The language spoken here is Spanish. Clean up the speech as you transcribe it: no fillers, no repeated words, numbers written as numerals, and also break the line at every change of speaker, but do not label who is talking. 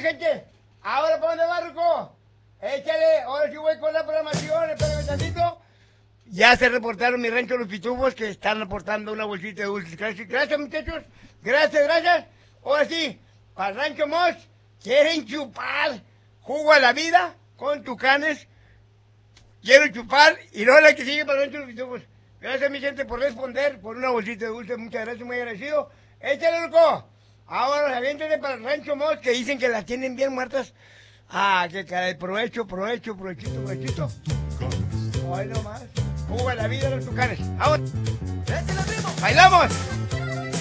gente. Ahora, ¿para dónde va, Ruco? Échale, ahora sí voy con la programación, espérame tantito. Ya se reportaron mi rancho Los Pitufos que están aportando una bolsita de dulces. Gracias, gracias muchachos. Gracias, gracias. Ahora sí, para el Rancho Moss, ¿quieren chupar jugo a la vida con tucanes? Quiero chupar y no la que sigue para el Rancho Los Pitufos. Gracias, mi gente, por responder, por una bolsita de dulces. Muchas gracias, muy agradecido. Échale, loco. Ahora, aviéntenle para el Rancho Moss, que dicen que las tienen bien muertas. Ah, qué caray, provecho, provechito. Hoy nomás. Jugo a la vida de los tucanes. Ahora. ¡Bailamos!